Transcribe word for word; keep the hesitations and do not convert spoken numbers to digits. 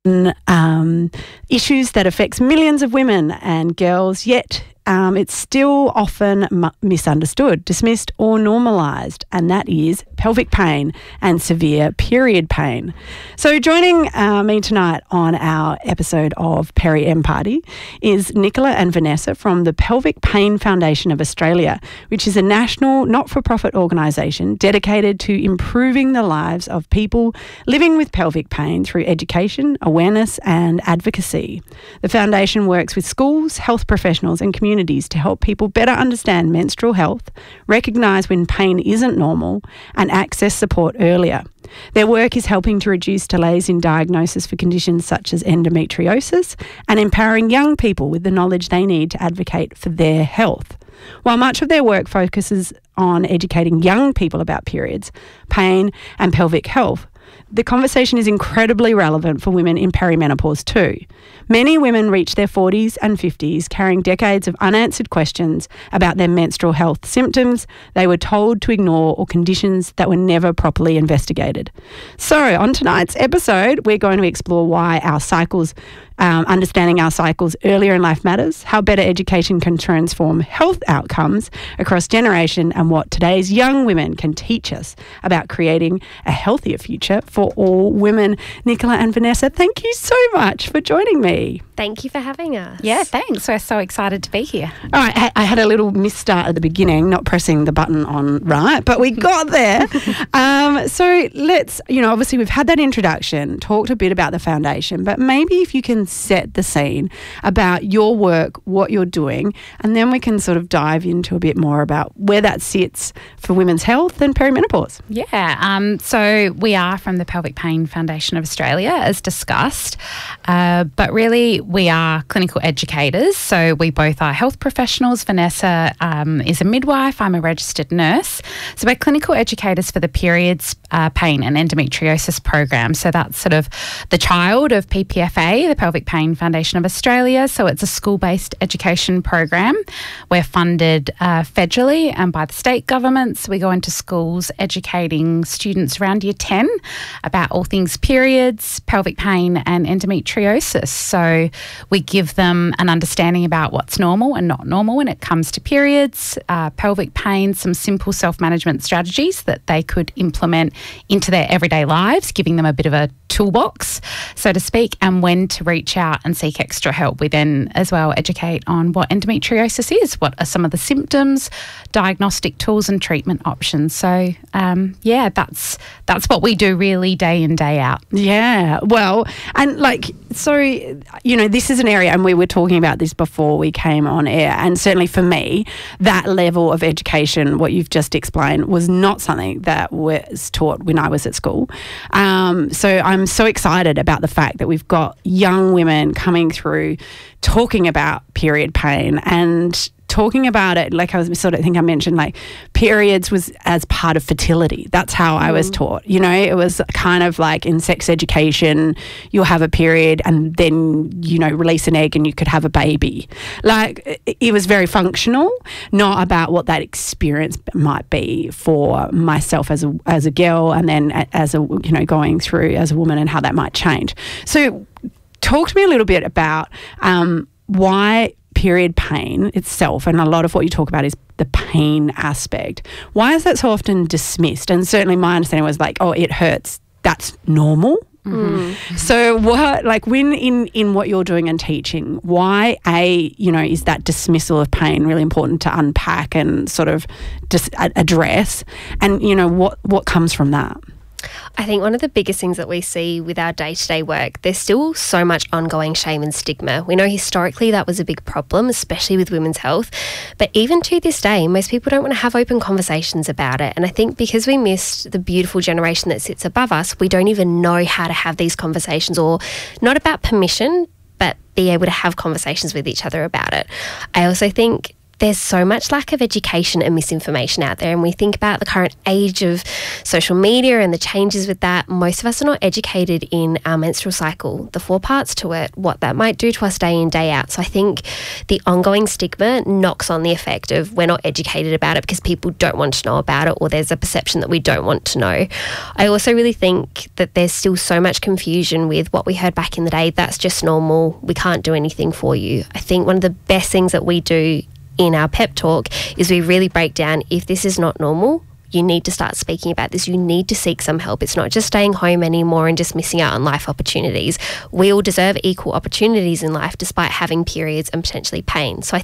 um, issues that affects millions of women and girls, yet um, it's still often m- misunderstood, dismissed or normalised, and that is pelvic pain and severe period pain. So joining uh, me tonight on our episode of Peri M Party is Nicola and Vanessa from the Pelvic Pain Foundation of Australia, which is a national not-for-profit organisation dedicated to improving the lives of people living with pelvic pain through education, awareness and advocacy. The foundation works with schools, health professionals and communities to help people better understand menstrual health, recognise when pain isn't normal and access support earlier. Their work is helping to reduce delays in diagnosis for conditions such as endometriosis and empowering young people with the knowledge they need to advocate for their health. While much of their work focuses on educating young people about periods, pain and pelvic health, the conversation is incredibly relevant for women in perimenopause too. Many women reach their forties and fifties carrying decades of unanswered questions about their menstrual health symptoms they were told to ignore or conditions that were never properly investigated. So on tonight's episode, we're going to explore why our cycles, um, understanding our cycles earlier in life matters, how better education can transform health outcomes across generation, and what today's young women can teach us about creating a healthier future for all women. Nicola and Vanessa, thank you so much for joining me. Thank you for having us. Yeah, thanks. We're so excited to be here. All right, I, I had a little misstart at the beginning, not pressing the button on right, but we got there. um, so let's, you know, obviously we've had that introduction, talked a bit about the foundation, but maybe if you can set the scene about your work, what you're doing, and then we can sort of dive into a bit more about where that sits for women's health and perimenopause. Yeah, um, so we are from the Pelvic Pain Foundation of Australia, as discussed, uh, but really we are clinical educators. So we both are health professionals. Vanessa um, is a midwife. I'm a registered nurse. So we're clinical educators for the periods uh, pain and endometriosis program. So that's sort of the child of P P F A, the Pelvic Pain Foundation of Australia. So it's a school-based education program. We're funded uh, federally and by the state governments. We go into schools educating students around year ten about all things periods, pelvic pain and endometriosis. So we give them an understanding about what's normal and not normal when it comes to periods, uh, pelvic pain, some simple self-management strategies that they could implement into their everyday lives, giving them a bit of a toolbox, so to speak, and when to reach out and seek extra help. We then as well educate on what endometriosis is, what are some of the symptoms, diagnostic tools and treatment options. So um, yeah, that's that's what we do really day in, day out. Yeah, well, and like, so, you know, this is an area, and we were talking about this before we came on air, and certainly for me, that level of education, what you've just explained, was not something that was taught when I was at school. Um, so I'm so excited about the fact that we've got young women coming through talking about period pain and talking about it, like I was sort of think I mentioned, like periods was as part of fertility. That's how I was taught. You know, it was kind of like in sex education, you'll have a period and then, you know, release an egg and you could have a baby. Like it was very functional, not about what that experience might be for myself as a as a girl, and then as a, you know, going through as a woman, and how that might change. So talk to me a little bit about um, why period pain itself, and a lot of what you talk about is the pain aspect. Why is that so often dismissed? And certainly my understanding was like, oh, it hurts. That's normal. Mm-hmm. So what, like when in, in what you're doing and teaching, why, A, you know, is that dismissal of pain really important to unpack and sort of dis- address? And, you know, what, what comes from that? I think one of the biggest things that we see with our day-to-day work, there's still so much ongoing shame and stigma. We know historically that was a big problem, especially with women's health. But even to this day, most people don't want to have open conversations about it. And I think because we missed the beautiful generation that sits above us, we don't even know how to have these conversations, or not about permission, but be able to have conversations with each other about it. I also think there's so much lack of education and misinformation out there. And we think about the current age of social media and the changes with that. Most of us are not educated in our menstrual cycle, the four parts to it, what that might do to us day in, day out. So I think the ongoing stigma knocks on the effect of we're not educated about it because people don't want to know about it, or there's a perception that we don't want to know. I also really think that there's still so much confusion with what we heard back in the day, that's just normal, we can't do anything for you. I think one of the best things that we do in our pep talk is we really break down, if this is not normal, you need to start speaking about this. You need to seek some help. It's not just staying home anymore and just missing out on life opportunities. We all deserve equal opportunities in life despite having periods and potentially pain. So I